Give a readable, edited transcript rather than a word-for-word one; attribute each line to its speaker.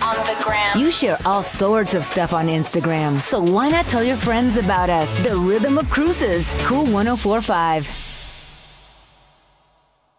Speaker 1: on the gram.
Speaker 2: You share all sorts of stuff on Instagram. So why not tell your friends about us? The Rhythm of Cruises, Cool 104.5.